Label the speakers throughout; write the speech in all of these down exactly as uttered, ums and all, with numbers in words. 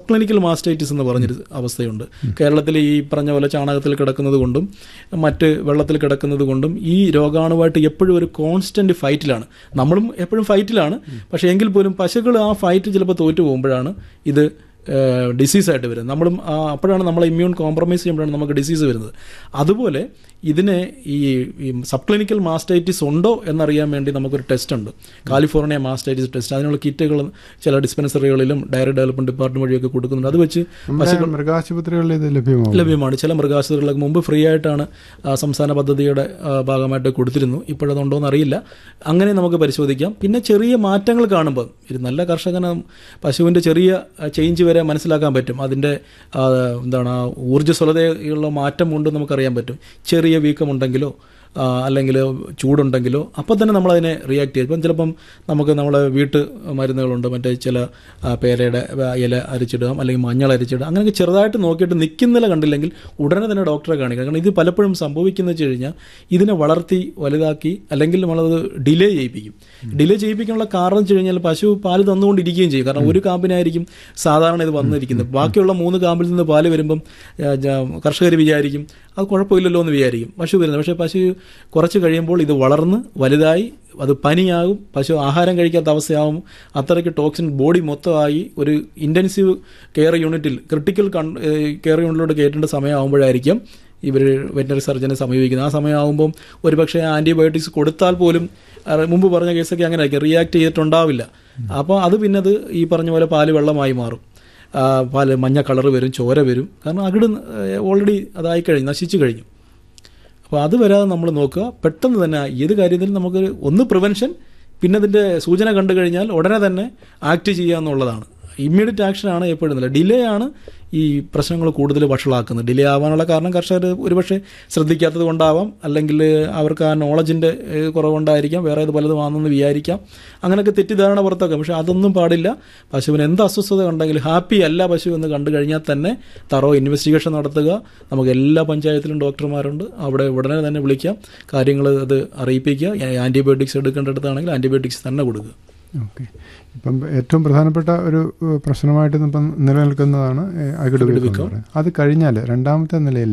Speaker 1: Clinical mastitis എന്ന് പറഞ്ഞൊരു അവസ്ഥയുണ്ട്. കേരളത്തിൽ ഈ പറഞ്ഞ പോലെ ചാണകത്തിൽ കിടക്കുന്നത് കൊണ്ടും മറ്റ് വെള്ളത്തിൽ കിടക്കുന്നത് കൊണ്ടും ഈ രോഗാണുമായിട്ട് എപ്പോഴും ഒരു കോൺസ്റ്റന്റ് ഫൈറ്റിലാണ്. നമ്മളും എപ്പോഴും ഫൈറ്റിലാണ്. പക്ഷേ എങ്കിൽ പോലും പശുക്കൾ ആ ഫൈറ്റ് ചിലപ്പോൾ തോറ്റു പോകുമ്പോഴാണ് ഇത് ഡിസീസായിട്ട് വരുന്നത്. നമ്മളും അപ്പോഴാണ് നമ്മളെ ഇമ്മ്യൂൺ കോംപ്രമൈസ് ചെയ്യുമ്പോഴാണ് നമുക്ക് ഡിസീസ് വരുന്നത്. അതുപോലെ ഇതിനെ ഈ സബ് ക്ലിനിക്കൽ മാസ്റ്റൈറ്റിസ് ഉണ്ടോ എന്നറിയാൻ വേണ്ടി നമുക്കൊരു ടെസ്റ്റ് ഉണ്ട്, കാലിഫോർണിയ മാസ്റ്റൈറ്റിസ് ടെസ്റ്റ്. അതിനുള്ള കിറ്റുകൾ ചില ഡിസ്പെൻസറികളിലും ഡയറി ഡെവലപ്മെന്റ് ഡിപ്പാർട്ട്മെന്റ് വഴിയൊക്കെ കൊടുക്കുന്നുണ്ട്. അത് വെച്ച്
Speaker 2: മൃഗാശുപത്രികളിൽ ഇത് ലഭ്യമാണ്
Speaker 1: ലഭ്യമാണ് ചില മൃഗാശുപത്രികൾക്ക് മുമ്പ് ഫ്രീ ആയിട്ടാണ് സംസ്ഥാന പദ്ധതിയുടെ ഭാഗമായിട്ട് കൊടുത്തിരുന്നു. ഇപ്പോഴതുണ്ടോ എന്നറിയില്ല. അങ്ങനെ നമുക്ക് പരിശോധിക്കാം. പിന്നെ ചെറിയ മാറ്റങ്ങൾ കാണുമ്പോൾ ഒരു നല്ല കർഷകന് പശുവിൻ്റെ ചെറിയ ചേഞ്ച് വരെ മനസ്സിലാക്കാൻ പറ്റും. അതിൻ്റെ എന്താണ് ഊർജ്ജസ്വലതയുള്ള മാറ്റം കൊണ്ട് നമുക്കറിയാൻ പറ്റും. ചെറിയ വീക്കമുണ്ടെങ്കിലോ അല്ലെങ്കിൽ ചൂടുണ്ടെങ്കിലോ അപ്പോൾ തന്നെ നമ്മളതിനെ റിയാക്ട് ചെയ്യും. ഇപ്പം ചിലപ്പം നമുക്ക് നമ്മളെ വീട്ട് മരുന്നുകളുണ്ട്, മറ്റേ ചില പേരയുടെ ഇല അരിച്ചിടാം അല്ലെങ്കിൽ മഞ്ഞൾ അരിച്ചിടാം. അങ്ങനെയൊക്കെ ചെറുതായിട്ട് നോക്കിയിട്ട് നിൽക്കുന്നില്ല കണ്ടില്ലെങ്കിൽ ഉടനെ തന്നെ ഡോക്ടറെ കാണിക്കണം. കാരണം ഇത് പലപ്പോഴും സംഭവിക്കുന്നത് വെച്ച് കഴിഞ്ഞാൽ ഇതിനെ വളർത്തി വലുതാക്കി അല്ലെങ്കിൽ നമ്മളത് ഡിലേ ചെയ്യിപ്പിക്കും. ഡിലേ ചെയ്യിപ്പിക്കാനുള്ള കാരണം വെച്ച് കഴിഞ്ഞാൽ പശു പാല് തന്നുകൊണ്ടിരിക്കുകയും ചെയ്യും. കാരണം ഒരു കാമ്പിനായിരിക്കും സാധാരണ ഇത് വന്നിരിക്കുന്നത്. ബാക്കിയുള്ള മൂന്ന് കാമ്പിൽ നിന്ന് പാല് വരുമ്പം കർഷകർ വിചാരിക്കും അത് കുഴപ്പമില്ലല്ലോ എന്ന് വിചാരിക്കും പശു വരുന്നത്. പക്ഷേ പശു കുറച്ച് കഴിയുമ്പോൾ ഇത് വളർന്ന് വലുതായി അത് പനിയാകും, പശു ആഹാരം കഴിക്കാത്ത അവസ്ഥയാകും. അത്രയ്ക്ക് ടോക്സിൻ ബോഡി മൊത്തമായി ഒരു ഇൻറ്റൻസീവ് കെയർ യൂണിറ്റിൽ ക്രിട്ടിക്കൽ കെയർ യൂണിറ്റിലോട്ട് കയറ്റേണ്ട സമയമാകുമ്പോഴായിരിക്കും ഇവർ വെറ്ററിനറി സർജനെ സമീപിക്കുന്നത്. ആ സമയമാകുമ്പം ഒരുപക്ഷെ ആൻറ്റിബയോട്ടിക്സ് കൊടുത്താൽ പോലും മുമ്പ് പറഞ്ഞ കേസൊക്കെ അങ്ങനെ ആയിരിക്കും, റിയാക്ട് ചെയ്തിട്ടുണ്ടാവില്ല. അപ്പോൾ അത് പിന്നെ അത് ഈ പറഞ്ഞ പോലെ പാല് വെള്ളമായി മാറും, പാല് മഞ്ഞ കളറ് വരും, ചോര വരും. കാരണം അകിട് ഓൾറെഡി അതായി കഴിഞ്ഞു, നശിച്ചു കഴിഞ്ഞു. അപ്പോൾ അത് വരാതെ നമ്മൾ നോക്കുക. പെട്ടെന്ന് തന്നെ ഏത് കാര്യത്തിലും നമുക്ക് ഒന്ന് പ്രിവെൻഷൻ, പിന്നെ അതിൻ്റെ സൂചന കണ്ടു കഴിഞ്ഞാൽ ഉടനെ തന്നെ ആക്ട് ചെയ്യുക എന്നുള്ളതാണ്. ഇമ്മീഡിയറ്റ് ആക്ഷനാണ് എപ്പോഴും നല്ല. ഡിലേ ആണ് ഈ പ്രശ്നങ്ങൾ കൂടുതൽ വഷളാക്കുന്നത്. ഡിലേ ആവാനുള്ള കാരണം കർഷകർ ഒരുപക്ഷെ ശ്രദ്ധിക്കാത്തത് കൊണ്ടാവാം, അല്ലെങ്കിൽ അവർക്ക് ആ നോളജിൻ്റെ കുറവുണ്ടായിരിക്കാം, വേറെ ഇത് പലതും ആണെന്ന് വിചാരിക്കാം. അങ്ങനെയൊക്കെ തെറ്റിദ്ധാരണ പുറത്താക്കാം. പക്ഷേ അതൊന്നും പാടില്ല. പശുവിന് എന്ത് അസ്വസ്ഥത ഉണ്ടെങ്കിലും ഹാപ്പി അല്ല പശു എന്ന് കണ്ടു കഴിഞ്ഞാൽ തന്നെ തറോ ഇൻവെസ്റ്റിഗേഷൻ നടത്തുക. നമുക്ക് എല്ലാ പഞ്ചായത്തിലും ഡോക്ടർമാരുണ്ട്, അവിടെ ഉടനെ തന്നെ വിളിക്കാം, കാര്യങ്ങൾ അത് അറിയിപ്പിക്കുക. ആൻറ്റിബയോട്ടിക്സ് എടുക്കേണ്ടടുത്താണെങ്കിൽ ആൻറ്റിബയോട്ടിക്സ് തന്നെ കൊടുക്കുക.
Speaker 2: ഓക്കെ. ഇപ്പം ഏറ്റവും പ്രധാനപ്പെട്ട ഒരു പ്രശ്നമായിട്ട് ഇപ്പം നിലനിൽക്കുന്നതാണ് അകിട് വീക്കം. അത് കഴിഞ്ഞാൽ രണ്ടാമത്തെ നിലയിൽ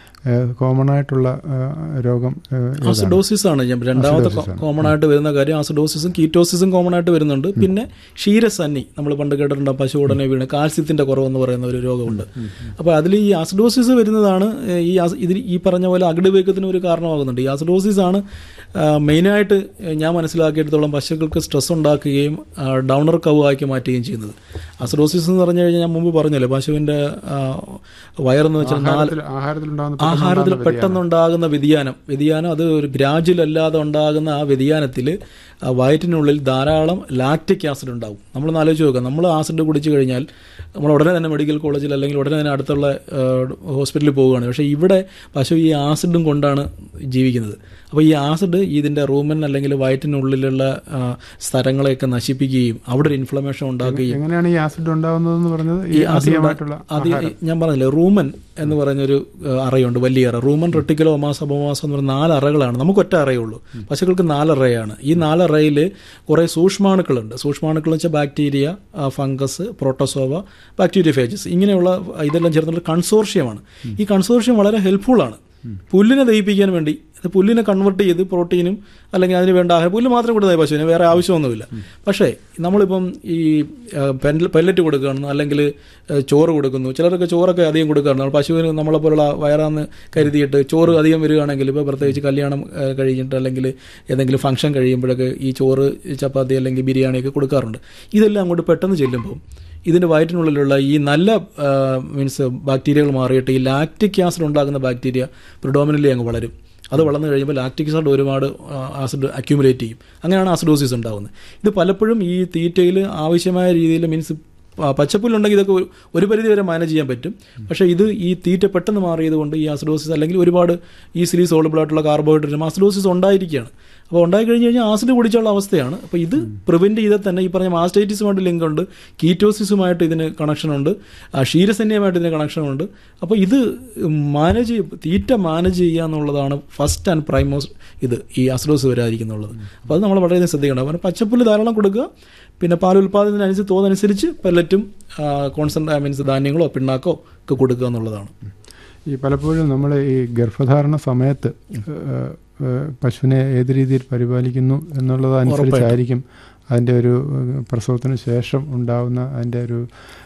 Speaker 2: കോമൺ ആയിട്ടുള്ള രോഗം
Speaker 1: ആസിഡോസിസ് ആണ്. രണ്ടാമത്തെ കോമൺ ആയിട്ട് വരുന്ന കാര്യം ആസിഡോസിസും കീറ്റോസിസും കോമൺ ആയിട്ട് വരുന്നുണ്ട്. പിന്നെ ക്ഷീരസന്നി നമ്മൾ പണ്ട് കേട്ടിട്ടുണ്ട്, പശു ഉടനെ വീണ് കാൽസ്യത്തിന്റെ കുറവെന്ന് പറയുന്ന ഒരു രോഗമുണ്ട്. അപ്പോൾ അതിൽ ഈ ആസിഡോസിസ് വരുന്നതാണ് ഈ ഇതിൽ ഈ പറഞ്ഞ പോലെ അകിട് വീക്കത്തിന് ഒരു കാരണമാകുന്നുണ്ട്. ഈ ആസിഡോസിസ് ആണ് മെയിനായിട്ട് ഞാൻ മനസ്സിലാക്കിയെടുത്തോളം പശുക്കൾക്ക് സ്ട്രെസ് ഉണ്ടാക്കുകയും ഡൗണർ കവ് ആക്കി മാറ്റുകയും ചെയ്യുന്നത്. ആസിഡോസിസ് എന്ന് പറഞ്ഞു കഴിഞ്ഞാൽ ഞാൻ മുമ്പ് പറഞ്ഞല്ലോ, പശുവിൻ്റെ വയറെന്ന് വെച്ചാൽ നാല് ആഹാരത്തിൽ പെട്ടെന്നുണ്ടാകുന്ന വ്യതിയാനം വ്യതിയാനം അത് ഒരു ഗ്രാജുവൽ അല്ലാതെ ഉണ്ടാകുന്ന ആ വ്യതിയാനത്തിൽ വയറ്റിനുള്ളിൽ ധാരാളം ലാക്റ്റിക് ആസിഡ് ഉണ്ടാകും. നമ്മളൊന്ന് ആലോചിച്ച് നോക്കുക, നമ്മൾ ആസിഡ് കുടിച്ചു കഴിഞ്ഞാൽ നമ്മൾ ഉടനെ തന്നെ മെഡിക്കൽ കോളേജിൽ അല്ലെങ്കിൽ ഉടനെ തന്നെ അടുത്തുള്ള ഹോസ്പിറ്റലിൽ പോവുകയാണ്. പക്ഷേ ഇവിടെ പശു ഈ ആസിഡും കൊണ്ടാണ് ജീവിക്കുന്നത്. അപ്പോൾ ഈ ആസിഡ് ഇതിൻ്റെ റൂമൻ അല്ലെങ്കിൽ വയറ്റിനുള്ളിലുള്ള സ്ഥലങ്ങളെയൊക്കെ നശിപ്പിക്കുകയും അവിടെ ഒരു ഇൻഫ്ലമേഷൻ ഉണ്ടാക്കുകയും.
Speaker 2: എങ്ങനെയാണ് ഈ ആസിഡ് ഉണ്ടാകുന്നതെന്ന് പറഞ്ഞത്?
Speaker 1: ഈ ആസിഡ് അത് ഞാൻ പറഞ്ഞില്ലേ, റൂമൻ എന്ന് പറഞ്ഞൊരു അറയുണ്ട്, വലിയ അറ. റൂമൻ, റെട്ടിക്കുലോ, ഒമാസ്, അബോമാസ് എന്ന് പറഞ്ഞ നാല് അറകളാണ്. നമുക്ക് ഒറ്റ അറയുള്ളൂ, പശുക്കൾക്ക് നാലറയാണ്. ഈ നാലറയിൽ കുറേ സൂക്ഷ്മാണുക്കളുണ്ട്. സൂക്ഷ്മാണുക്കൾ എന്ന് വെച്ചാൽ ബാക്ടീരിയ, ഫംഗസ്, പ്രോട്ടോസോവ, ബാക്ടീരിയോഫേജസ്, ഇങ്ങനെയുള്ള ഇതെല്ലാം ചേർന്നുള്ള കൺസോർഷ്യമാണ്. ഈ കൺസോർഷ്യം വളരെ ഹെൽപ്ഫുള്ളാണ് പുല്ലിനെ ദഹിപ്പിക്കാൻ വേണ്ടി. പുല്ലിനെ കൺവേർട്ട് ചെയ്ത് പ്രോട്ടീനും അല്ലെങ്കിൽ അതിന് വേണ്ട ആഹാരം, പുല്ല് മാത്രം കൊടുത്താൽ പശുവിന് വേറെ ആവശ്യമൊന്നുമില്ല. പക്ഷേ നമ്മളിപ്പം ഈ പെല്ലറ്റ് കൊടുക്കുകയാണെന്ന് അല്ലെങ്കിൽ ചോറ് കൊടുക്കുന്നു, ചിലരൊക്കെ ചോറൊക്കെ അധികം കൊടുക്കാറുണ്ട്. പശുവിന് നമ്മളെ പോലുള്ള വയറാന്ന് കരുതിയിട്ട് ചോറ് അധികം വരികയാണെങ്കിൽ, ഇപ്പോൾ പ്രത്യേകിച്ച് കല്യാണം കഴിഞ്ഞിട്ട് അല്ലെങ്കിൽ ഏതെങ്കിലും ഫംഗ്ഷൻ കഴിയുമ്പോഴൊക്കെ ഈ ചോറ്, ചപ്പാത്തി അല്ലെങ്കിൽ ബിരിയാണിയൊക്കെ കൊടുക്കാറുണ്ട്. ഇതെല്ലാം അങ്ങോട്ട് പെട്ടെന്ന് ചെല്ലുമ്പോൾ ഇതിൻ്റെ വയറ്റിനുള്ളിലുള്ള ഈ നല്ല മീൻസ് ബാക്ടീരിയകൾ മാറിയിട്ട് ഈ ലാക്റ്റിക് ആസിഡ് ഉണ്ടാകുന്ന ബാക്ടീരിയ പ്രിഡോമിനൻ്റ്ലി അങ്ങ് വളരും. അത് വളർന്നു കഴിയുമ്പോൾ ലാക്റ്റിക് ആസിഡ് ഒരുപാട് ആസിഡ് അക്യൂമുലേറ്റ് ചെയ്യും. അങ്ങനെയാണ് ആസിഡോസിസ് ഉണ്ടാകുന്നത്. ഇത് പലപ്പോഴും ഈ തീറ്റയിൽ ആവശ്യമായ രീതിയിൽ മീൻസ് പച്ചപ്പുല്ലുണ്ടെങ്കിൽ ഇതൊക്കെ ഒരു പരിധി വരെ മാനേജ് ചെയ്യാൻ പറ്റും. പക്ഷേ ഇത് ഈ തീറ്റ പെട്ടെന്ന് മാറിയത് കൊണ്ട് ഈ ആസിഡോസിസ് അല്ലെങ്കിൽ ഒരുപാട് ഈസിലി സോളബിൾ ആയിട്ടുള്ള കാർബോഹൈഡ്രേറ്റും ആസിഡോസിസ് ഉണ്ടായിരിക്കുകയാണ്. അപ്പോൾ ഉണ്ടായി കഴിഞ്ഞ് കഴിഞ്ഞാൽ ആസിഡ് കുടിച്ചുള്ള അവസ്ഥയാണ്. അപ്പോൾ ഇത് പ്രിവെൻറ്റ് ചെയ്താൽ തന്നെ ഈ പറഞ്ഞ മാസ്റ്റൈറ്റിസുമായിട്ട് ലിങ്ക് ഉണ്ട്, കീറ്റോസിസുമായിട്ട് ഇതിന് കണക്ഷനുണ്ട്, ക്ഷീരസന്യമായിട്ട് ഇതിന് കണക്ഷനുണ്ട്. അപ്പോൾ ഇത് മാനേജ് ചെയ്യ തീറ്റ മാനേജ് ചെയ്യുക എന്നുള്ളതാണ് ഫസ്റ്റ് ആൻഡ് പ്രൈമോസ്റ്റ് ഇത് ഈ അസിഡോസ് വരാതിരിക്കുന്നുള്ളത്. അപ്പോൾ അത് നമ്മൾ വളരെയധികം ശ്രദ്ധിക്കണം. അപ്പോൾ പച്ചപ്പുല്ല് ധാരാളം കൊടുക്കുക, പിന്നെ പാൽ ഉൽപ്പാദനത്തിനനുസരിച്ച് തോതനുസരിച്ച് പെല്ലറ്റും കോൺസെൻട്രേ മീൻസ് ധാന്യങ്ങളോ പിണ്ണാക്കോ ഒക്കെ കൊടുക്കുക എന്നുള്ളതാണ്.
Speaker 2: ഈ പലപ്പോഴും നമ്മൾ ഈ ഗർഭധാരണ സമയത്ത് പശുവിനെ ഏത് രീതിയിൽ പരിപാലിക്കുന്നു എന്നുള്ളതനുസരിച്ചായിരിക്കും അതിൻ്റെ ഒരു പ്രസവത്തിന് ശേഷം ഉണ്ടാകുന്ന അതിൻ്റെ ഒരു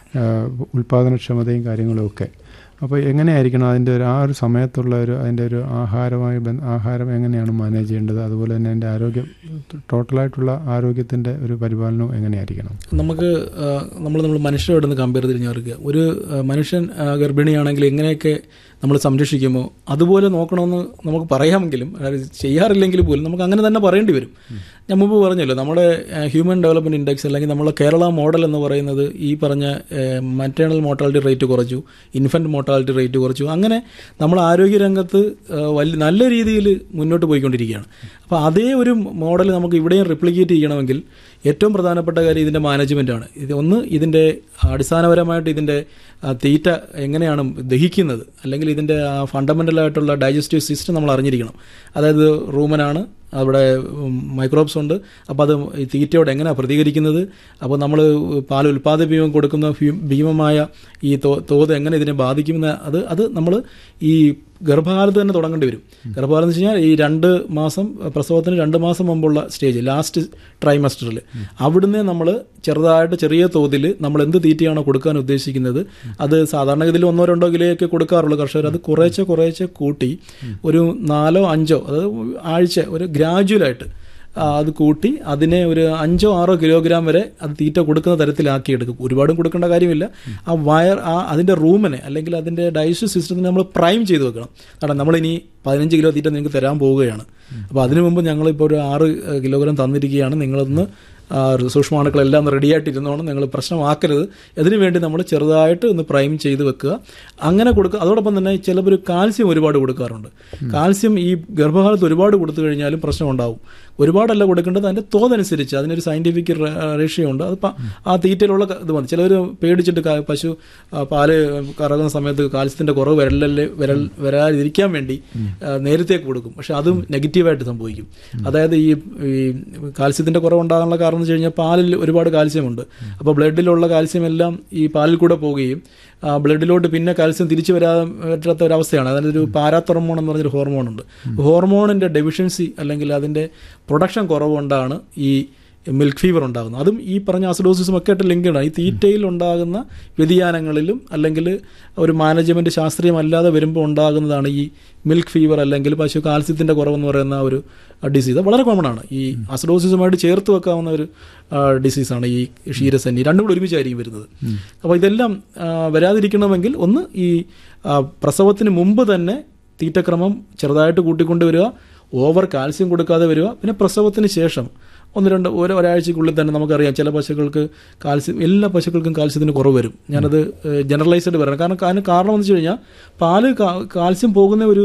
Speaker 2: ഉൽപ്പാദനക്ഷമതയും കാര്യങ്ങളുമൊക്കെ. അപ്പോൾ എങ്ങനെയായിരിക്കണം അതിൻ്റെ ഒരു ആ ഒരു സമയത്തുള്ള ഒരു അതിൻ്റെ ഒരു ആഹാരമായി ബന്ധ ആഹാരം എങ്ങനെയാണ് മാനേജ് ചെയ്യേണ്ടത്, അതുപോലെ തന്നെ അതിൻ്റെ ആരോഗ്യം ടോട്ടലായിട്ടുള്ള ആരോഗ്യത്തിൻ്റെ ഒരു പരിപാലനവും എങ്ങനെയായിരിക്കണം?
Speaker 1: നമുക്ക് നമ്മൾ നമ്മൾ മനുഷ്യരോട് നിന്ന് കമ്പയർ തിരിഞ്ഞറിയുക. ഒരു മനുഷ്യൻ ഗർഭിണിയാണെങ്കിൽ എങ്ങനെയൊക്കെ നമ്മൾ സംരക്ഷിക്കുമോ അതുപോലെ നോക്കണമെന്ന് നമുക്ക് പറയാമെങ്കിലും അതായത് ചെയ്യാറില്ലെങ്കിൽ പോലും നമുക്ക് അങ്ങനെ തന്നെ പറയേണ്ടി വരും. ഞാൻ മുമ്പ് പറഞ്ഞല്ലോ, നമ്മുടെ ഹ്യൂമൻ ഡെവലപ്മെൻറ്റ് ഇൻഡെക്സ് അല്ലെങ്കിൽ നമ്മളെ കേരള മോഡൽ എന്ന് പറയുന്നത് ഈ പറഞ്ഞ മറ്റേണൽ മോർട്ടാലിറ്റി റേറ്റ് കുറച്ചു, ഇൻഫൻറ്റ് മോർട്ടാലിറ്റി റേറ്റ് കുറച്ചു, അങ്ങനെ നമ്മൾ ആരോഗ്യരംഗത്ത് വലിയ നല്ല രീതിയിൽ മുന്നോട്ട് പോയിക്കൊണ്ടിരിക്കുകയാണ്. അപ്പോൾ അതേ ഒരു മോഡൽ നമുക്ക് ഇവിടെയും റിപ്ലിക്കേറ്റ് ചെയ്യണമെങ്കിൽ ഏറ്റവും പ്രധാനപ്പെട്ട കാര്യം ഇതിൻ്റെ മാനേജ്മെൻറ്റാണ്. ഇത് ഒന്ന് ഇതിൻ്റെ അടിസ്ഥാനപരമായിട്ട് ഇതിൻ്റെ തീറ്റ എങ്ങനെയാണ് ദഹിക്കുന്നത്, അല്ലെങ്കിൽ ഇതിൻ്റെ ഫണ്ടമെൻ്റലായിട്ടുള്ള ഡൈജസ്റ്റീവ് സിസ്റ്റം നമ്മൾ അറിഞ്ഞിരിക്കണം. അതായത് റൂമനാണ്, അവിടെ മൈക്രോബ്സ് ഉണ്ട്. അപ്പോൾ അത് ഈ തീറ്റയോട് എങ്ങനെയാണ് പ്രതികരിക്കുന്നത്, അപ്പോൾ നമ്മൾ പാൽ ഉൽപ്പാദിപ്പിക്കുമ്പോൾ കൊടുക്കുന്ന ഭീമമായ ഈ തോ തോത് എങ്ങനെ ഇതിനെ ബാധിക്കുമെന്ന് അത് അത് നമ്മൾ ഈ ഗർഭകാലത്ത് തന്നെ തുടങ്ങേണ്ടി വരും. ഗർഭകാലം എന്ന് വെച്ച് കഴിഞ്ഞാൽ ഈ രണ്ട് മാസം പ്രസവത്തിന് രണ്ട് മാസം മുമ്പുള്ള സ്റ്റേജ്, ലാസ്റ്റ് ട്രൈമസ്റ്ററിൽ അവിടുന്ന് നമ്മൾ ചെറുതായിട്ട് ചെറിയ തോതിൽ നമ്മൾ എന്ത് തീറ്റയാണോ കൊടുക്കാൻ ഉദ്ദേശിക്കുന്നത് അത് സാധാരണഗതിയിൽ ഒന്നോ രണ്ടോ കിലോയൊക്കെ കൊടുക്കാറുള്ളൂ കർഷകർ. അത് കുറേശ്ശെ കുറേശ്ശെ കൂട്ടി ഒരു നാലോ അഞ്ചോ അതായത് ആഴ്ച ഒരു ഗ്രാജുവലായിട്ട് അത് കൂട്ടി അതിനെ ഒരു അഞ്ചോ ആറോ കിലോഗ്രാം വരെ അത് തീറ്റ കൊടുക്കുന്ന തരത്തിലാക്കിയെടുക്കും. ഒരുപാടും കൊടുക്കേണ്ട കാര്യമില്ല. ആ വയർ ആ അതിൻ്റെ റൂമിനെ അല്ലെങ്കിൽ അതിൻ്റെ ഡൈജസ്റ്റീവ് സിസ്റ്റത്തിനെ നമ്മൾ പ്രൈം ചെയ്ത് വെക്കണം. കാരണം നമ്മളിനി പതിനഞ്ച് കിലോ തീറ്റ നിങ്ങൾക്ക് തരാൻ പോവുകയാണ്. അപ്പോൾ അതിനു മുമ്പ് ഞങ്ങളിപ്പോൾ ഒരു ആറ് കിലോഗ്രാം തന്നിരിക്കുകയാണ്, നിങ്ങളൊന്ന് സൂക്ഷ്മാണുക്കളെല്ലാം റെഡിയായിട്ടിരുന്നോണം, നിങ്ങൾ പ്രശ്നമാക്കരുത്. അതിനുവേണ്ടി നമ്മൾ ചെറുതായിട്ട് ഒന്ന് പ്രൈം ചെയ്ത് വെക്കുക, അങ്ങനെ കൊടുക്കുക. അതോടൊപ്പം തന്നെ ചിലപ്പോൾ കാൽസ്യം ഒരുപാട് കൊടുക്കാറുണ്ട്. കാൽസ്യം ഈ ഗർഭകാലത്ത് ഒരുപാട് കൊടുത്തു കഴിഞ്ഞാലും പ്രശ്നം ഉണ്ടാവും. ഒരുപാടല്ല കൊടുക്കേണ്ടത്, അതിൻ്റെ തോതനുസരിച്ച് അതിനൊരു സയൻറ്റിഫിക് റേഷ്യോ ഉണ്ട്. അത് ആ തീറ്റയിലുള്ള ഇത് മതി. ചിലവർ പേടിച്ചിട്ട് പശു പാല് കറങ്ങുന്ന സമയത്ത് കാൽസ്യത്തിൻ്റെ കുറവ് വരലല്ലേ വരൽ വരാതിരിക്കാൻ വേണ്ടി നേരത്തേക്ക് കൊടുക്കും. പക്ഷെ അതും നെഗറ്റീവായിട്ട് സംഭവിക്കും. അതായത് ഈ കാൽസ്യത്തിൻ്റെ കുറവുണ്ടാകാനുള്ള കാരണം എന്ന് വെച്ച് കഴിഞ്ഞാൽ പാലിൽ ഒരുപാട് കാൽസ്യമുണ്ട്. അപ്പോൾ ബ്ലഡിലുള്ള കാൽസ്യം എല്ലാം ഈ പാലിൽ കൂടെ പോവുകയും ബ്ലഡിലോട്ട് പിന്നെ കാൽസ്യം തിരിച്ചു വരാൻ പറ്റാത്ത ഒരവസ്ഥയാണ്. അതിൻ്റെ ഒരു പാരാത്തോർമോൺ എന്ന് പറഞ്ഞൊരു ഹോർമോണുണ്ട്. ഹോർമോണിൻ്റെ ഡെഫിഷ്യൻസി അല്ലെങ്കിൽ അതിൻ്റെ പ്രൊഡക്ഷൻ കുറവുകൊണ്ടാണ് ഈ മിൽക്ക് ഫീവർ ഉണ്ടാകുന്നത്. അതും ഈ പറഞ്ഞ അസിഡോസിസും ഒക്കെ ആയിട്ട് ലിങ്കാണ്. ഈ തീറ്റയിൽ ഉണ്ടാകുന്ന വ്യതിയാനങ്ങളിലും അല്ലെങ്കിൽ ഒരു മാനേജ്മെൻറ്റ് ശാസ്ത്രീയമല്ലാതെ വരുമ്പോൾ ഉണ്ടാകുന്നതാണ് ഈ മിൽക്ക് ഫീവർ അല്ലെങ്കിൽ പശു കാൽസ്യത്തിൻ്റെ കുറവെന്ന് പറയുന്ന ഒരു ഡിസീസ്. വളരെ കോമൺ ആണ്. ഈ അസിഡോസിസുമായിട്ട് ചേർത്ത് വെക്കാവുന്ന ഒരു ഡിസീസാണ് ഈ ക്ഷീരസന്നി. രണ്ടും കൂടി ഒരുമിച്ചായിരിക്കും വരുന്നത്. അപ്പോൾ ഇതെല്ലാം വരാതിരിക്കണമെങ്കിൽ ഒന്ന് ഈ പ്രസവത്തിന് മുമ്പ് തന്നെ തീറ്റക്രമം ചെറുതായിട്ട് കൂട്ടിക്കൊണ്ട് വരിക, ഓവർ കാൽസ്യം കൊടുക്കാതെ വരിക. പിന്നെ പ്രസവത്തിന് ശേഷം ഒന്ന് രണ്ട് ഓരോ ഒരാഴ്ചക്കുള്ളിൽ തന്നെ നമുക്കറിയാം ചില പശുക്കൾക്ക് കാൽസ്യം, എല്ലാ പശുക്കൾക്കും കാൽസ്യത്തിന് കുറവ് വരും. ഞാനത് ജനറലൈസ്ഡ് പറയണം. കാരണം അതിന് കാരണം എന്ന് വെച്ച് കഴിഞ്ഞാൽ പാല് കാൽസ്യം പോകുന്ന ഒരു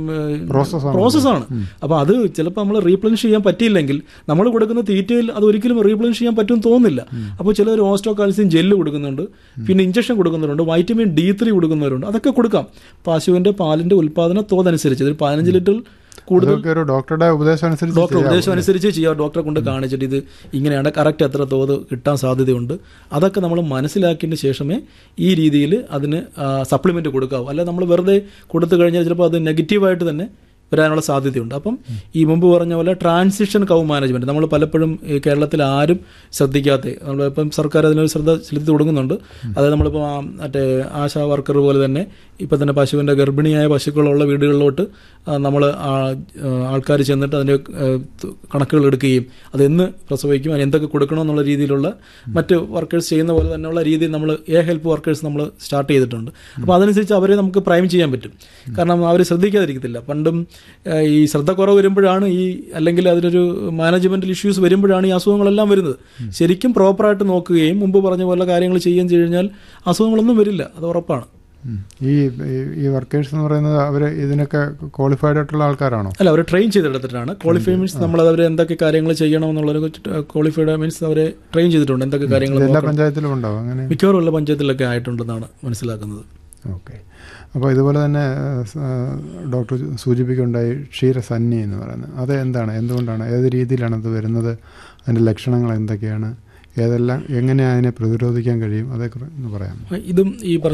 Speaker 1: പ്രോസസ്സാണ്. അപ്പോൾ അത് ചിലപ്പോൾ നമ്മൾ റീപ്ലനിഷ് ചെയ്യാൻ പറ്റിയില്ലെങ്കിൽ നമ്മൾ കൊടുക്കുന്ന തീറ്റയിൽ അത് ഒരിക്കലും റീപ്ലനിഷ് ചെയ്യാൻ പറ്റുമെന്ന് തോന്നുന്നില്ല. അപ്പോൾ ചിലർ ഓസ്റ്റോ കാൽസ്യം ജെല്ല് കൊടുക്കുന്നുണ്ട്, പിന്നെ ഇഞ്ചക്ഷൻ കൊടുക്കുന്നവരുണ്ട്, വൈറ്റമിൻ ഡി ത്രീ കൊടുക്കുന്നവരുണ്ട്. അതൊക്കെ കൊടുക്കാം പശുവിൻ്റെ പാലിൻ്റെ ഉൽപ്പാദന തോതനുസരിച്ച്. ഒരു പതിനഞ്ച് ലിറ്റർ കൂടുതൽ
Speaker 2: ഡോക്ടറുടെ ഉപദേശം അനുസരിച്ച്
Speaker 1: ഡോക്ടർ ഉപദേശം അനുസരിച്ച് ചെയ്യാം. ഡോക്ടറെ കൊണ്ട് കാണിച്ചിട്ട് ഇത് ഇങ്ങനെയാണ്, കറക്റ്റ് എത്ര തോത് കിട്ടാൻ സാധ്യതയുണ്ട്, അതൊക്കെ നമ്മൾ മനസ്സിലാക്കിയതിന് ശേഷമേ ഈ രീതിയിൽ അതിന് സപ്ലിമെൻറ്റ് കൊടുക്കാവൂ. അല്ല നമ്മൾ വെറുതെ കൊടുത്തു കഴിഞ്ഞാൽ ചിലപ്പോൾ അത് നെഗറ്റീവായിട്ട് തന്നെ വരാനുള്ള സാധ്യതയുണ്ട്. അപ്പം ഈ മുമ്പ് പറഞ്ഞ പോലെ ട്രാൻസിഷൻ കൗ മാനേജ്മെൻറ്റ് നമ്മൾ പലപ്പോഴും ഈ കേരളത്തിൽ ആരും ശ്രദ്ധിക്കാത്ത, നമ്മളിപ്പം സർക്കാർ അതിനൊരു ശ്രദ്ധ ചെലുത്തി തുടങ്ങുന്നുണ്ട്. അതായത് നമ്മളിപ്പോൾ മറ്റേ ആശാ വർക്കർ പോലെ തന്നെ ഇപ്പം തന്നെ പശുവിൻ്റെ ഗർഭിണിയായ പശുക്കളുള്ള വീടുകളിലോട്ട് നമ്മൾ ആൾക്കാർ ചെന്നിട്ട് അതിൻ്റെ കണക്കുകൾ എടുക്കുകയും അതെന്ന് പ്രസവിക്കും, അതിന് എന്തൊക്കെ കൊടുക്കണമെന്നുള്ള രീതിയിലുള്ള മറ്റ് വർക്കേഴ്സ് ചെയ്യുന്ന പോലെ തന്നെയുള്ള രീതിയിൽ നമ്മൾ എ ഹെൽപ്പ് വർക്കേഴ്സ് നമ്മൾ സ്റ്റാർട്ട് ചെയ്തിട്ടുണ്ട്. അപ്പോൾ അതനുസരിച്ച് അവരെ നമുക്ക് പ്രൈം ചെയ്യാൻ പറ്റും. കാരണം അവർ ശ്രദ്ധിക്കാതിരിക്കത്തില്ല. പണ്ടും ഈ ശ്രദ്ധ കുറവ് വരുമ്പോഴാണ് ഈ അല്ലെങ്കിൽ അതിനൊരു മാനേജ്മെൻറ്റൽ ഇഷ്യൂസ് വരുമ്പോഴാണ് ഈ അസുഖങ്ങളെല്ലാം വരുന്നത്. ശരിക്കും പ്രോപ്പറായിട്ട് നോക്കുകയും മുമ്പ് പറഞ്ഞ പോലെ കാര്യങ്ങൾ ചെയ്യുകയും ചെയ്ത് കഴിഞ്ഞാൽ അസുഖങ്ങളൊന്നും വരില്ല, അത് ഉറപ്പാണ്.
Speaker 2: ഈ ഈ വർക്കേഴ്സ് എന്ന് പറയുന്നത് അവർ ഇതിനൊക്കെ ക്വാളിഫൈഡ് ആയിട്ടുള്ള ആൾക്കാരാണോ?
Speaker 1: അല്ല, അവർ ട്രെയിൻ ചെയ്തെടുത്തിട്ടാണ്. ക്വാളിഫൈ മീൻസ് നമ്മൾ അവർ എന്തൊക്കെ കാര്യങ്ങൾ ചെയ്യണം എന്നുള്ളൊരു ക്വാളിഫൈഡ് മീൻസ് അവരെ ട്രെയിൻ ചെയ്തിട്ടുണ്ട്. എന്തൊക്കെ കാര്യങ്ങൾ
Speaker 2: എല്ലാ പഞ്ചായത്തിലും ഉണ്ടാവും അങ്ങനെ?
Speaker 1: മിക്കവാറും എല്ലാ പഞ്ചായത്തിലൊക്കെ ആയിട്ടുണ്ടെന്നാണ് മനസ്സിലാക്കുന്നത്.
Speaker 2: ഓക്കെ. അപ്പോൾ ഇതുപോലെ തന്നെ ഡോക്ടർ സൂചിപ്പിക്കുകയുണ്ടായി ക്ഷീരസന്നി എന്ന് പറയുന്നത്. അത് എന്താണ്, എന്തുകൊണ്ടാണ്, ഏത് രീതിയിലാണ് അത് വരുന്നത്, അതിൻ്റെ ലക്ഷണങ്ങൾ എന്തൊക്കെയാണ്, ഏതെല്ലാം, എങ്ങനെ അതിനെ പ്രതിരോധിക്കാൻ കഴിയും, അതേക്കുറിച്ച് പറയാം.
Speaker 1: ഇതും ഈ